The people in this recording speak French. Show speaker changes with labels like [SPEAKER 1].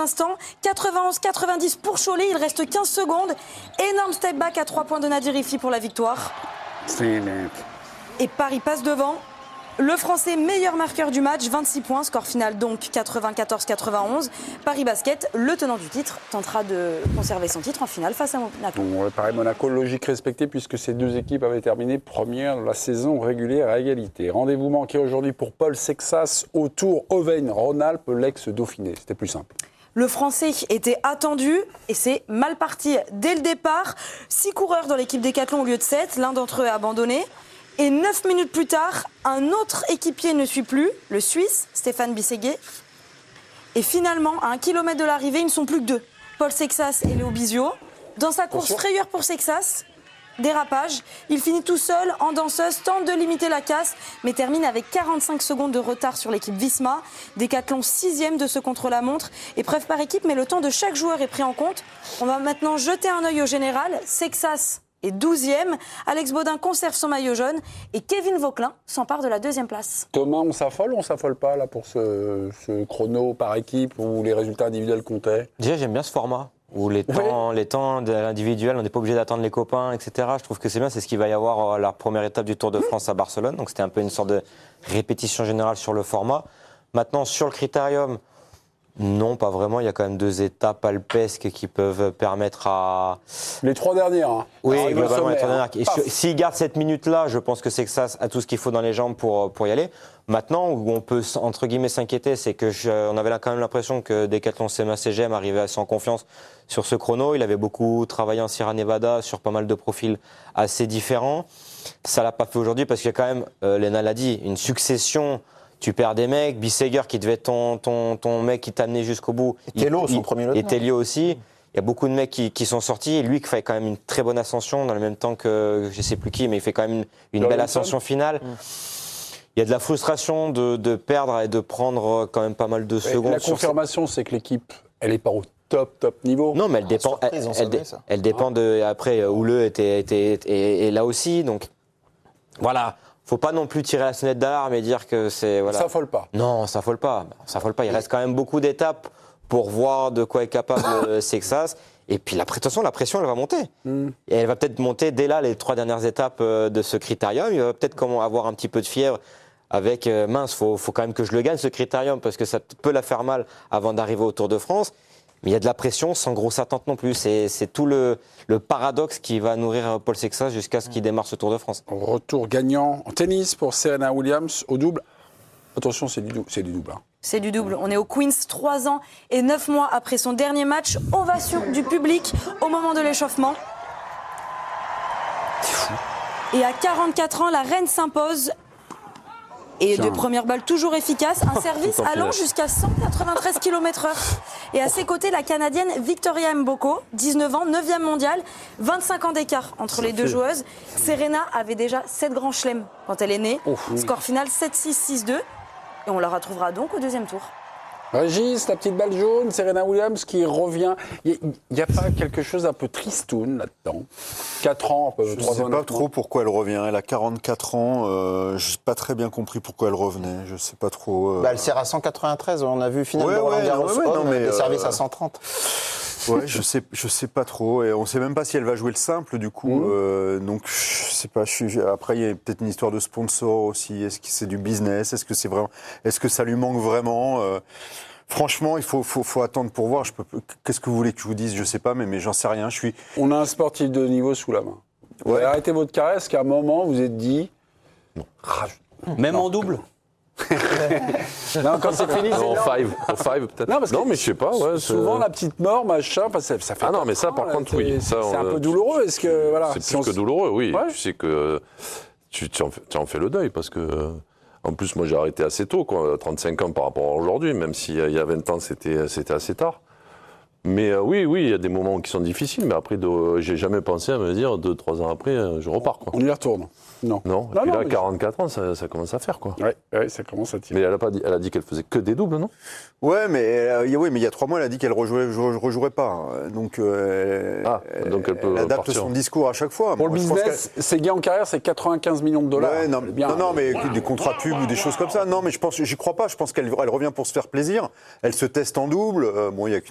[SPEAKER 1] instants. 91-90 pour Cholet, il reste 15 secondes. Énorme step back à 3 points de Nadir Hifli pour la victoire. Et Paris passe devant. Le Français meilleur marqueur du match, 26 points, score final donc 94-91. Paris Basket, le tenant du titre, tentera de conserver son titre en finale face à Monaco.
[SPEAKER 2] Bon, pareil, Monaco, logique respectée puisque ces deux équipes avaient terminé première de la saison régulière à égalité. Rendez-vous manqué aujourd'hui pour Paul Sexas au Tour Auvergne-Rhône-Alpes, l'ex-Dauphiné. C'était plus simple.
[SPEAKER 1] Le Français était attendu et c'est mal parti dès le départ. 6 coureurs dans l'équipe Décathlon au lieu de 7, l'un d'entre eux a abandonné. Et 9 minutes plus tard, un autre équipier ne suit plus, le Suisse, Stéphane Bisséguier. Et finalement, à 1 kilomètre de l'arrivée, ils ne sont plus que 2. Paul Sexas et Léo Bizio. Dans sa course frayeur pour Sexas, dérapage. Il finit tout seul, en danseuse, tente de limiter la casse, mais termine avec 45 secondes de retard sur l'équipe Visma. Décathlon 6e de ce contre-la-montre. Épreuve par équipe, mais le temps de chaque joueur est pris en compte. On va maintenant jeter un œil au général. Sexas est 12e. Alex Baudin conserve son maillot jaune. Et Kevin Vauquelin s'empare de la 2e place.
[SPEAKER 2] Thomas, on s'affole ou on s'affole pas là, pour ce chrono par équipe où les résultats individuels comptaient?
[SPEAKER 3] Déjà, j'aime bien ce format où les temps de l'individuel, on n'est pas obligé d'attendre les copains, etc. Je trouve que c'est bien, c'est ce qu'il va y avoir à la première étape du Tour de France à Barcelone. Donc c'était un peu une sorte de répétition générale sur le format. Maintenant, sur le critérium, non, pas vraiment. Il y a quand même 2 étapes alpesques qui peuvent permettre à...
[SPEAKER 2] Les 3 dernières. Hein.
[SPEAKER 3] Oui, globalement, les 3 dernières. S'il garde cette minute-là, je pense que c'est que ça a tout ce qu'il faut dans les jambes pour y aller. Maintenant, où on peut, entre guillemets, s'inquiéter, c'est on avait quand même l'impression que Decathlon CMA-CGM arrivait assez en confiance sur ce chrono. Il avait beaucoup travaillé en Sierra Nevada sur pas mal de profils assez différents. Ça l'a pas fait aujourd'hui parce qu'il y a quand même, Léna l'a dit, une succession. Tu perds des mecs, Bisseguer qui devait être ton mec qui t'a amené jusqu'au bout.
[SPEAKER 4] Et Tello, son premier lieutenant.
[SPEAKER 3] Et Tello aussi. Il y a beaucoup de mecs qui sont sortis. Et lui qui fait quand même une très bonne ascension dans le même temps que je ne sais plus qui, mais il fait quand même une belle ascension finale. Il y a de la frustration de perdre et de prendre quand même pas mal de secondes.
[SPEAKER 2] La confirmation, c'est que l'équipe, elle n'est pas au top niveau.
[SPEAKER 3] Non, mais elle dépend. Elle dépend de. Après, Houleux est là aussi. Donc voilà. Faut pas non plus tirer la sonnette d'alarme et dire que c'est... Voilà.
[SPEAKER 2] Ça affole pas.
[SPEAKER 3] Non, ça affole pas. Ça affole pas. Il reste quand même beaucoup d'étapes pour voir de quoi est capable Sexas. Et puis, de toute façon, la pression, elle va monter. Et elle va peut-être monter dès là, les 3 dernières étapes de ce critérium. Il va peut-être avoir un petit peu de fièvre avec mince, faut quand même que je le gagne, ce critérium, parce que ça peut la faire mal avant d'arriver au Tour de France. Mais il y a de la pression sans grosse attente non plus. C'est tout le paradoxe qui va nourrir Paul Sexas jusqu'à ce qu'il démarre ce Tour de France.
[SPEAKER 2] Retour gagnant en tennis pour Serena Williams au double. Attention, c'est du double. Hein.
[SPEAKER 1] C'est du double. On est au Queens 3 ans et 9 mois après son dernier match. Ovation du public au moment de l'échauffement.
[SPEAKER 2] C'est fou.
[SPEAKER 1] Et à 44 ans, la reine s'impose. Et de première balle toujours efficace, un service allant jusqu'à 193 km/h. Et à ses côtés, la Canadienne Victoria Mboko, 19 ans, 9e mondiale, 25 ans d'écart entre les deux joueuses. Serena avait déjà 7 grands chelems quand elle est née. Score final 7-6, 6-2. Et on la retrouvera donc au 2e tour.
[SPEAKER 2] Régis, la petite balle jaune, Serena Williams qui revient. Il n'y a pas quelque chose d'un peu tristoun là-dedans? 4 ans, un peu, 3 ans.
[SPEAKER 5] Je ne sais pas trop pourquoi elle revient. Elle a 44 ans. Je n'ai pas très bien compris pourquoi elle revenait. Je ne sais pas trop.
[SPEAKER 4] Elle sert à 193. On a vu finalement Roland Garros des services à 130.
[SPEAKER 5] Ouais, je sais pas trop. Et on ne sait même pas si elle va jouer le simple, du coup. Donc, je sais pas. Après, il y a peut-être une histoire de sponsor aussi. Est-ce que c'est du business? Est-ce que ça lui manque vraiment? Franchement, il faut attendre pour voir. Qu'est-ce que vous voulez que je vous dise? Je sais pas, mais j'en sais rien.
[SPEAKER 2] On a un sportif de niveau sous la main. Vous avez arrêté votre carrière, est-ce qu'à un moment, vous êtes dit...
[SPEAKER 5] Non.
[SPEAKER 6] Même en double?
[SPEAKER 2] Non, quand c'est fini, c'est
[SPEAKER 7] au five peut-être.
[SPEAKER 2] Non,
[SPEAKER 7] mais je sais pas. Ouais,
[SPEAKER 2] souvent, la petite mort, machin, ça fait...
[SPEAKER 7] Ah non, mais ça, par contre, oui.
[SPEAKER 2] C'est un peu douloureux. Est-ce que, voilà,
[SPEAKER 7] c'est plus que douloureux, oui. Ouais. Tu sais que tu en fais le deuil, parce que... En plus, moi, j'ai arrêté assez tôt, 35 ans par rapport à aujourd'hui, même s'il y a 20 ans, c'était assez tard. Mais oui, il y a des moments qui sont difficiles, mais après, j'ai jamais pensé à me dire, 2-3 ans après, je repars. Quoi.
[SPEAKER 2] On y retourne. Non.
[SPEAKER 7] Et puis là, 44 ans, ça commence à faire, quoi.
[SPEAKER 2] Ouais, ça commence à tirer.
[SPEAKER 7] Mais elle a dit qu'elle faisait que des doubles, non?
[SPEAKER 5] Ouais, mais il y a 3 mois, elle a dit qu'elle rejouerait pas. Donc,
[SPEAKER 7] donc elle peut
[SPEAKER 5] adapte
[SPEAKER 7] partir.
[SPEAKER 5] Son discours à chaque fois.
[SPEAKER 2] Pour le business, ses gains en carrière, c'est 95 millions de dollars.
[SPEAKER 5] Ouais, non, mais des contrats pubs ou des choses comme ça. Non, mais j'y crois pas. Je pense qu'elle revient pour se faire plaisir. Elle se teste en double. Il y a